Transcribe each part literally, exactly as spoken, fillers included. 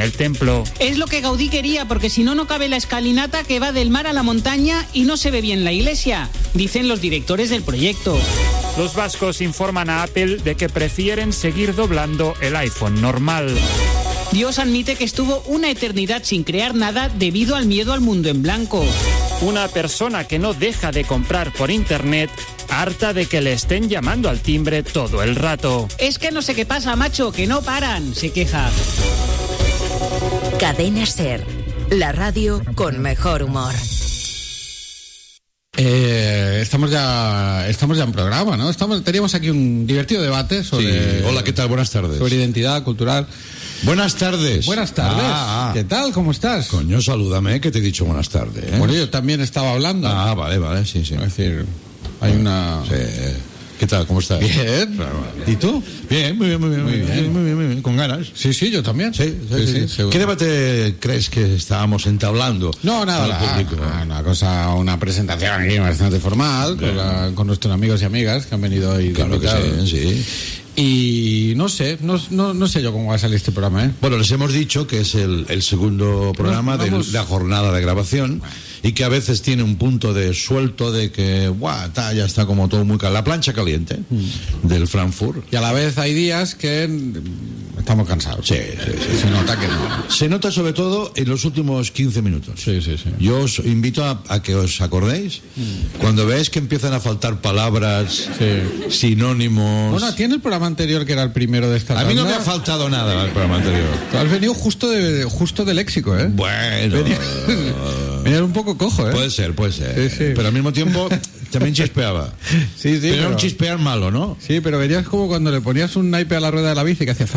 el templo. Es lo que Gaudí quería, porque si no, no cabe la escalinata que va del mar a la montaña y no se ve bien la iglesia, dicen los directores del proyecto. Los vascos informan a Apple de que prefieren seguir doblando el iPhone normal. Dios admite que estuvo una eternidad sin crear nada debido al miedo al mundo en blanco. Una persona que no deja de comprar por internet, harta de que le estén llamando al timbre todo el rato. Es que no sé qué pasa, macho, que no paran, se queja. Cadena SER, la radio con mejor humor. Eh, estamos ya estamos ya en programa, ¿no? Estamos teníamos aquí un divertido debate sobre... Sí. Hola, ¿qué tal? Buenas tardes. Sobre identidad cultural. Buenas tardes. Buenas tardes. Ah, ah. ¿Qué tal? ¿Cómo estás? Coño, salúdame, que te he dicho buenas tardes, ¿eh? Bueno, yo también estaba hablando. Ah, vale, vale, sí, sí. Es decir, hay una... Sí. ¿Qué tal? ¿Cómo estás? Bien. ¿Y tú? Bien, muy bien, muy bien. Muy bien. Muy bien, muy bien. Con ganas. Sí, sí, yo también. Sí, sí, sí. sí. ¿Qué debate crees que estábamos entablando? No, nada, con el público? Una, una cosa, una presentación aquí bastante formal, con, la, con nuestros amigos y amigas que han venido hoy. Claro que sí, sí. Y no sé, no, no, no sé yo cómo va a salir este programa, ¿eh? Bueno, les hemos dicho que es el, el segundo programa de la jornada de grabación y que a veces tiene un punto de suelto de que, ¡buah! Ta, ya está como todo muy caliente. La plancha caliente mm. del Frankfurt. Y a la vez hay días que estamos cansados. Sí, sí, sí. Se nota que no. Se nota sobre todo en los últimos quince minutos. Sí, sí, sí. Yo os invito a, a que os acordéis mm. cuando veáis que empiezan a faltar palabras, sí. sinónimos. Bueno, tiene el programa anterior que era el primero de esta A tanda. mí no me ha faltado nada el programa anterior. Tú has venido justo de justo de léxico, ¿eh? Bueno. Venía, venía un poco cojo, ¿eh? Puede ser, puede ser. Sí, sí. Pero al mismo tiempo también chispeaba. Sí, sí. Pero era pero... un chispear malo, ¿no? Sí, pero venías como cuando le ponías un naipe a la rueda de la bici que hacía...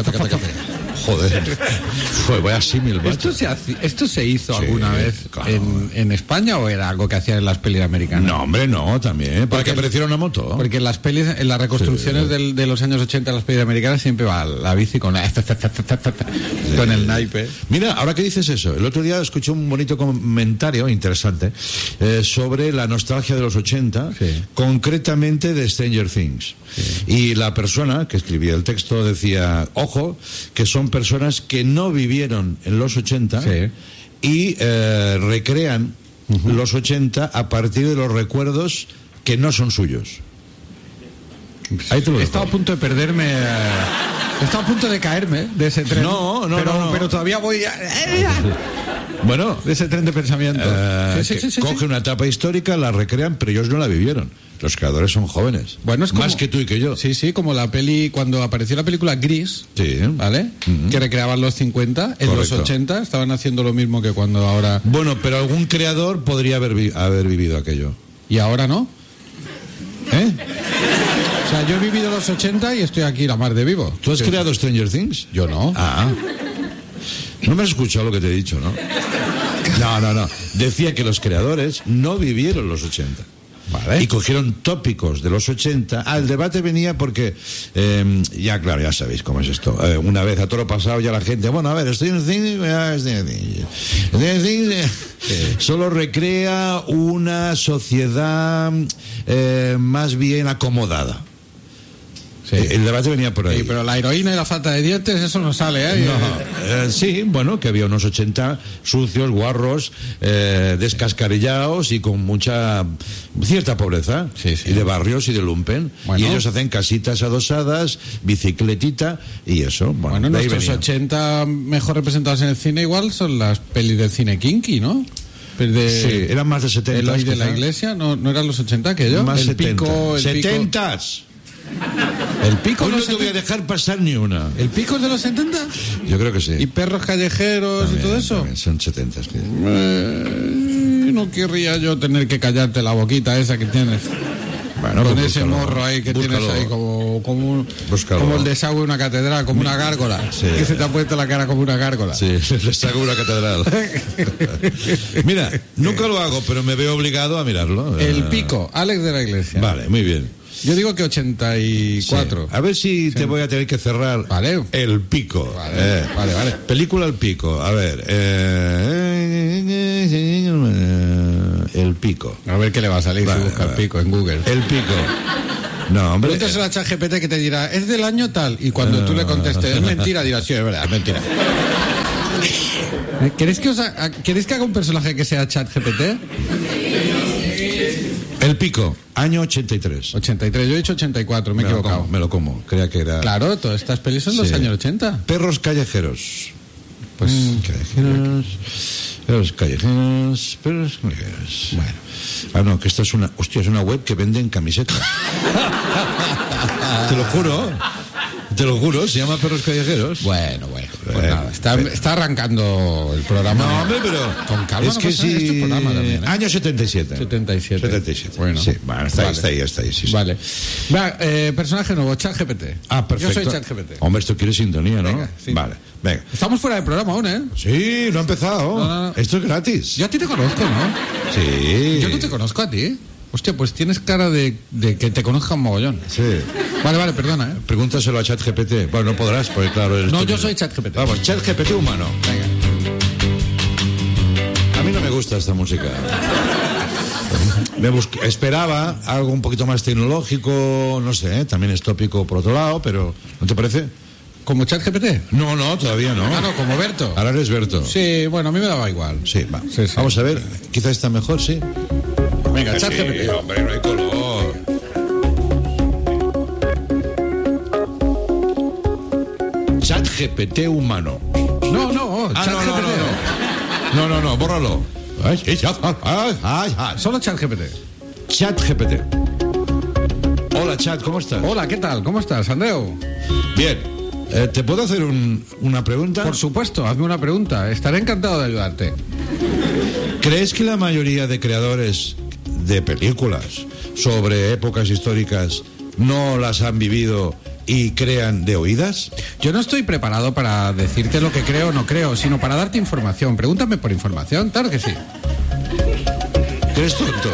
Joder. Fue, vaya símil, macho. ¿Esto se, hace, ¿Esto se hizo sí, alguna vez claro. en, en España o era algo que hacían en las pelis americanas? No, hombre, no, también. Para porque, que apareciera una moto. Porque en las pelis, en las reconstrucciones sí. del, de los años ochenta de las pelis americanas siempre va la bici con, la, con el naipe. Mira, ahora que dices eso, el otro día escuché un bonito comentario interesante eh, sobre la nostalgia de los ochenta, sí. concretamente de Stranger Things. Sí. Y la persona que escribía el texto decía, ojo, que son personas que no vivieron en los ochenta sí. y eh, recrean uh-huh. los ochenta a partir de los recuerdos que no son suyos. Ahí te lo dejo. He estado a punto de perderme. Eh, he estado a punto de caerme de ese tren. No, no, pero, no, no. pero todavía voy a... Bueno, de ese tren de pensamiento. Uh, sí, sí, sí, sí, coge sí. una etapa histórica, la recrean, pero ellos no la vivieron. Los creadores son jóvenes. Bueno, es como, más que tú y que yo. Sí, sí, como la peli, cuando apareció la película Gris, sí. ¿vale? Uh-huh. Que recreaban los cincuenta, en Correcto. Los ochenta estaban haciendo lo mismo que cuando ahora... Bueno, pero algún creador podría haber, vi- haber vivido aquello. ¿Y ahora no? ¿Eh? O sea, yo he vivido los ochenta y estoy aquí la mar de vivo. ¿Tú has ¿Qué? creado Stranger Things? Yo no. Ah. No me has escuchado lo que te he dicho, ¿no? No, no, no. Decía que los creadores no vivieron los ochenta. Vale. Y cogieron tópicos de los ochenta. Ah, el debate venía porque, eh, ya claro, ya sabéis cómo es esto. Eh, una vez a toro pasado ya la gente, bueno, a ver, Stranger Things, Stranger Things, Stranger Things eh, sí. solo recrea una sociedad eh, más bien acomodada. Sí. El debate venía por ahí. Sí, pero la heroína y la falta de dientes, eso no sale, ¿eh? No, eh, sí, bueno, que había unos ochenta sucios, guarros, eh, descascarillados y con mucha, cierta pobreza. Sí, sí. Y de barrios y de lumpen. Bueno. Y ellos hacen casitas adosadas, bicicletita y eso. Bueno, bueno nuestros ochenta mejor representados en el cine igual son las pelis del cine kinky, ¿no? De, sí, eran más de setenta. El hoy de la iglesia, ¿no, no eran los ochenta aquello? Más el setenta. Pico, el setentas. Pico. El pico Hoy no te setenta. Voy a dejar pasar ni una. ¿El pico es de los setenta? Yo creo que sí. ¿Y perros callejeros también, y todo eso? Son setenta. Sí. Eh, no querría yo tener que callarte la boquita esa que tienes. Bueno, con pues ese búscalo, morro ahí que búscalo. Tienes ahí como, como, como el desagüe de una catedral, como una gárgola. Sí. Que se te ha puesto la cara como una gárgola. Sí, el desagüe de una catedral. Mira, nunca lo hago, pero me veo obligado a mirarlo. El pico, Alex de la Iglesia. Vale, muy bien. Yo digo que ochenta y cuatro. Sí. A ver si sí. te voy a tener que cerrar. Vale. El Pico. Vale, eh. vale, vale. Película El Pico. A ver. Eh... El Pico. A ver qué le va a salir vale, si busca vale. El Pico en Google. El Pico. No, hombre. Pregúntaselo a ChatGPT que te dirá, es del año tal. Y cuando uh... tú le contestes, es mentira, dirás, sí, es verdad, es mentira. ¿Queréis que, os ha, ¿Queréis que haga un personaje que sea ChatGPT? El Pico, año ochenta y tres. ochenta y tres, yo he dicho ochenta y cuatro, me he me equivocado. Lo como, me lo como, creía que era... Claro, todas estas pelis son sí. los años ochenta. Perros callejeros. Pues... Mm, callejeros... Perros callejeros... Perros callejeros... Bueno. Ah, no, que esta es una... Hostia, es una web que venden camisetas. Te lo juro. Te lo juro, se llama Perros Callejeros. Bueno, bueno. Pues eh, nada, está, pero... está arrancando el programa. No, hombre, pero... Con calma, es que sí... Este programa también, ¿eh? Año setenta y siete. setenta y siete. setenta y siete. Bueno. Sí, bueno, está, vale. ahí, está ahí, está ahí, sí, sí. Vale. Va, eh, personaje nuevo, ChatGPT. Ah, perfecto. Yo soy ChatGPT. Hombre, esto quiere sintonía, ¿no? Venga, sí. Vale, venga. Estamos fuera del programa aún, ¿eh? Sí, no ha empezado. No, no, no. Esto es gratis. Yo a ti te conozco, ¿no? Sí. Yo no te conozco a ti. Hostia, pues tienes cara de, de que te conozca un mogollón. Sí. Vale, vale, perdona, ¿eh? Pregúntaselo a ChatGPT. Bueno, no podrás, porque claro... No, yo mismo. soy ChatGPT. Vamos, ChatGPT humano. Venga. A mí no me gusta esta música. Me bus- esperaba algo un poquito más tecnológico, no sé, ¿eh? También es tópico por otro lado, pero ¿no te parece? ¿Como ChatGPT? No, no, todavía no. Ah, no, como Berto. Ahora eres Berto. Sí, bueno, a mí me daba igual. Sí, va. Sí, sí. Vamos a ver, quizá está mejor, sí. Venga, ChatGPT. Sí, hombre, no hay color. ChatGPT humano. No, no, Ah, ChatGPT. no, no, no, no. No, no, no, bórralo. Ay, ay, ay, ay, ay. Solo ChatGPT. ChatGPT. Hola, Chat, ¿cómo estás? Hola, ¿qué tal? ¿Cómo estás, Andreu? Bien. Eh, ¿Te puedo hacer un, una pregunta? Por supuesto, hazme una pregunta. Estaré encantado de ayudarte. ¿Crees que la mayoría de creadores de películas sobre épocas históricas no las han vivido y crean de oídas? Yo no estoy preparado para decirte lo que creo o no creo, sino para darte información. Pregúntame por información, claro que sí. ¿Eres tonto?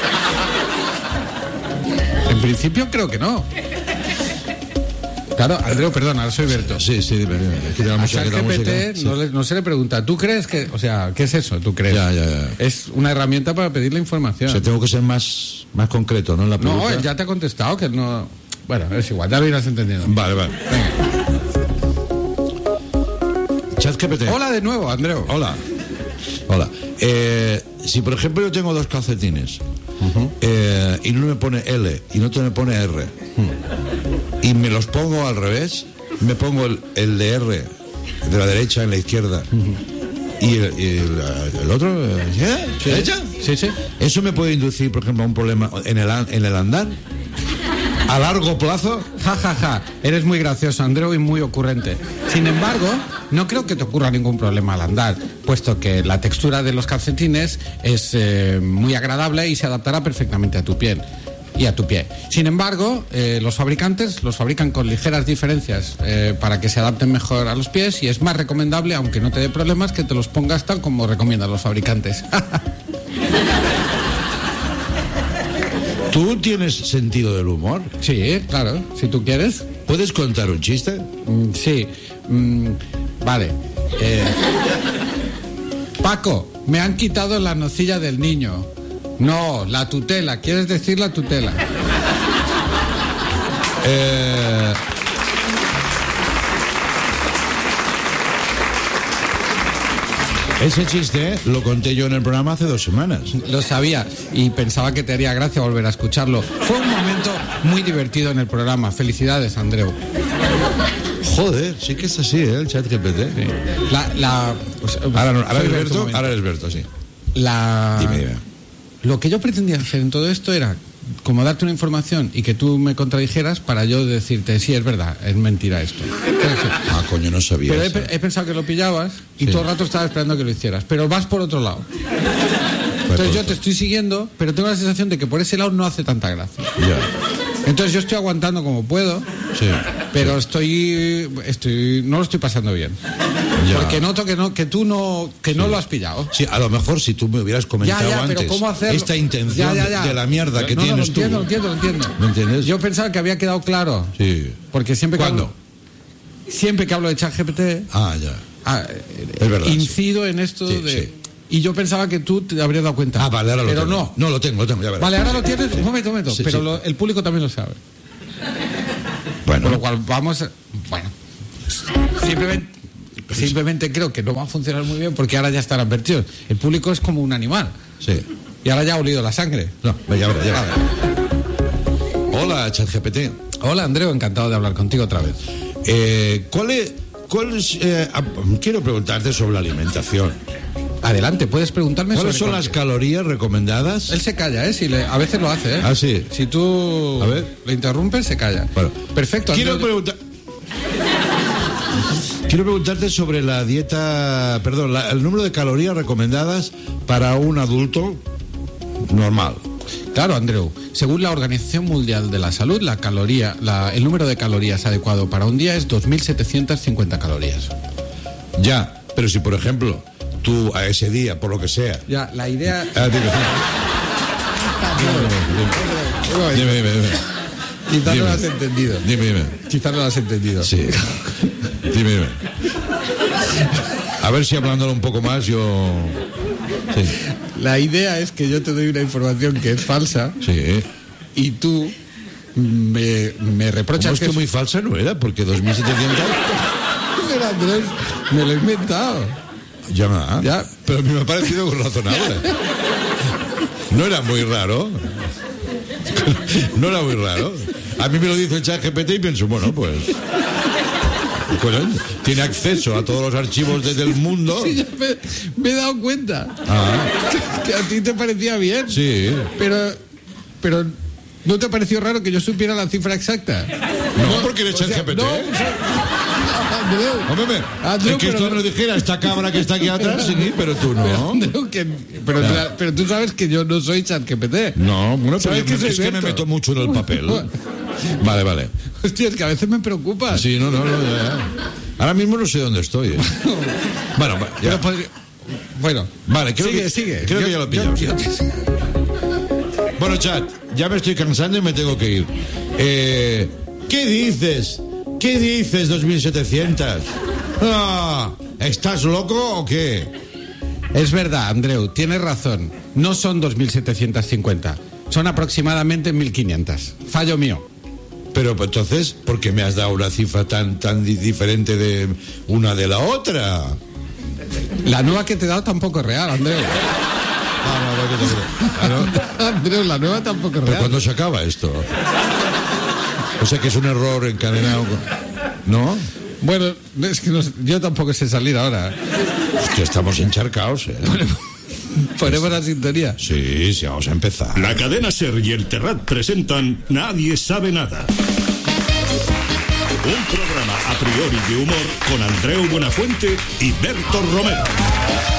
En principio creo que no. Claro, Andreu, perdón, ahora soy Berto. Sí, sí, dime, dime. Es que la A música, la música, ChatGPT sí. no, le- no se le pregunta, ¿tú crees que...? O sea, ¿qué es eso? ¿Tú crees? Ya, ya, ya. Es una herramienta para pedir la O información. sea, tengo que ser más, más concreto, ¿no? En la pregunta. No, él ya te ha contestado que no... Bueno, es igual, ya lo irás entendiendo. Vale, vale. Venga. ChatGPT. Hola de nuevo, Andreu. Hola. Hola. Eh, si por ejemplo yo tengo dos calcetines uh-huh. eh, y uno me pone L y otro me pone R uh-huh. y me los pongo al revés, me pongo el, el de R de la derecha en la izquierda uh-huh. y, el, y el, el otro ¿eh? Sí. ¿Derecha? Sí, sí. ¿Eso me puede inducir, por ejemplo, a un problema en el, en el andar? ¿A largo plazo? Ja, ja, ja. Eres muy gracioso, Andreu, y muy ocurrente. Sin embargo, no creo que te ocurra ningún problema al andar, puesto que la textura de los calcetines es eh, muy agradable y se adaptará perfectamente a tu piel y a tu pie. Sin embargo, eh, los fabricantes los fabrican con ligeras diferencias eh, para que se adapten mejor a los pies y es más recomendable, aunque no te dé problemas, que te los pongas tal como recomiendan los fabricantes. ¿Tú tienes sentido del humor? Sí, claro, si tú quieres. ¿Puedes contar un chiste? Mm, sí, mm, vale. Eh, Paco, me han quitado la nocilla del niño. No, la tutela, ¿quieres decir la tutela? Eh... Ese chiste lo conté yo en el programa hace dos semanas. Lo sabía y pensaba que te haría gracia volver a escucharlo. Fue un momento muy divertido en el programa. Felicidades, Andreu. Joder, sí que es así, ¿eh? El ChatGPT. Sí. La, la, pues, ahora, no, ahora, soy eres Berto, Berto, ahora eres Berto, sí. La... Dime, dime. Lo que yo pretendía hacer en todo esto era como darte una información y que tú me contradijeras para yo decirte, sí, es verdad, es mentira esto. Ah, coño, no sabía. Pero eso. he, he pensado que lo pillabas y sí. todo el rato estaba esperando que lo hicieras, pero vas por otro lado. Entonces yo te estoy siguiendo, pero tengo la sensación de que por ese lado no hace tanta gracia. Ya. Entonces yo estoy aguantando como puedo, sí, pero sí. estoy, estoy, no lo estoy pasando bien. Ya. Porque noto que no, que tú no, que sí. no lo has pillado. Sí, a lo mejor si tú me hubieras comentado ya, ya, antes pero ¿cómo hacerlo? esta intención ya, ya, ya. de la mierda que no, tienes no, lo tú. Entiendo, lo entiendo, lo entiendo. ¿Me entiendes? Yo pensaba que había quedado claro. Sí. Porque siempre que ¿Cuándo? hablo, siempre que hablo de ChatGPT, ah, ya. Ah, es verdad, incido sí. en esto sí, de. Sí. Y yo pensaba que tú te habrías dado cuenta. Ah, vale, ahora lo pero tengo. no. No, lo tengo, lo tengo, ya verás. Vale, ahora lo tienes. Un momento, un momento. Sí, pero sí. Lo, el público también lo sabe. Bueno. Por lo cual vamos. A, bueno. Simplemente. Simplemente creo que no va a funcionar muy bien porque ahora ya están advertidos. El público es como un animal. Sí. Y ahora ya ha olido la sangre. No, ya verá, ya verá. Hola, ChatGPT. Hola, Andreu, encantado de hablar contigo otra vez. Eh, ¿Cuál es...? ¿Cuál es eh, quiero preguntarte sobre la alimentación. Adelante, puedes preguntarme ¿Cuáles sobre son las calorías recomendadas? Él se calla, ¿eh? Si le, a veces lo hace, ¿eh? Ah, sí. Si tú a ver. le interrumpes, se calla. Bueno, perfecto. Quiero preguntar... Quiero preguntarte sobre la dieta... Perdón, la, el número de calorías recomendadas para un adulto normal. Claro, Andreu. Según la Organización Mundial de la Salud, la caloría, la, el número de calorías adecuado para un día es dos mil setecientas cincuenta calorías. Ya, pero si por ejemplo tú a ese día, por lo que sea... Ya, la idea... Ah, dime, dime, dime, dime. Quizás dime. no lo has entendido. Dime, dime. Quizás no lo has entendido. Sí. Dime, dime. A ver si hablándolo un poco más yo... Sí. La idea es que yo te doy una información que es falsa. Sí. Y tú me, me reprochas es que, que es muy falsa no era, porque dos mil setecientos... Pero Andrés, me lo he inventado. Ya, no, ya. Pero a mí me ha parecido razonable. No era muy raro. No era muy raro. A mí me lo dice el ChatGPT y pienso, bueno, pues... Bueno, tiene acceso a todos los archivos desde el mundo. Sí, ya me, me he dado cuenta. Ah. Que, que a ti te parecía bien. Sí. Pero, pero ¿no te pareció raro que yo supiera la cifra exacta? No, no porque eres ChatGPT. No, o sea, Andreu, Hombre, Andreu, es que esto no lo dijera esta cámara que está aquí atrás, sí, pero tú no. Pero, Andreu, que, pero, claro. pero tú sabes que yo no soy ChatGPT. No, bueno, pero que es que me meto mucho en el papel. Vale, vale. Hostia, es que a veces me preocupa. Sí, no, no, no. Ya. Ahora mismo no sé dónde estoy. ¿eh? Bueno, ya. Podría... Bueno, vale, creo sigue, que, sigue. Creo yo, que ya lo pillamos. Yo, yo... Bueno, chat, ya me estoy cansando y me tengo que ir. Eh, ¿Qué dices? ¿Qué dices, dos mil setecientos? Ah, ¿estás loco o qué? Es verdad, Andreu, tienes razón. No son dos mil setecientos cincuenta. Son aproximadamente mil quinientos. Fallo mío. Pero entonces, ¿por qué me has dado una cifra tan tan diferente de una de la otra? La nueva que te he dado tampoco es real, Andreu. Ah, no, no, que te... ah, no. Andreu, la nueva tampoco es real. ¿Pero cuándo se acaba esto? O sea que es un error encadenado. ¿No? Bueno, es que no, yo tampoco sé salir ahora. Hostia, estamos encharcaos, ¿eh? Ponemos la sintonía. Sí, sí, vamos a empezar. La cadena SER y el Terrat presentan Nadie sabe nada. Un programa a priori de humor con Andreu Buenafuente y Berto Romero.